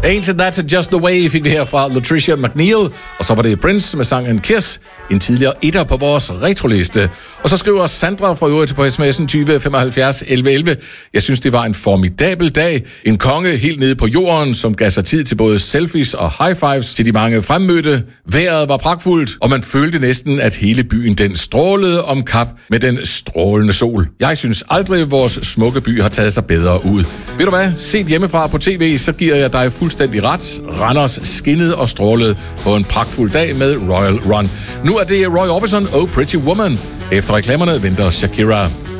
Ain't That Just The Way fik vi her fra Latricia McNeil, og så var det Prince med sangen Kiss, en tidligere etter på vores retroliste. Og så skriver Sandra fra øvrigt på sms'en 20 75 11 11. Jeg synes, det var en formidabel dag. En konge helt nede på jorden, som gav sig tid til både selfies og high fives til de mange fremmødte. Vejret var pragtfuldt, og man følte næsten, at hele byen den strålede om kap med den strålende sol. Jeg synes aldrig, vores smukke by har taget sig bedre ud. Ved du hvad? Set hjemmefra på tv, så giver jeg dig fuldstændig ret. Randers skinnede og strålede på en pragtfuld dag med Royal Run. Nu er det Roy Orbison og Pretty Woman. Efter reklamerne venter Shakira.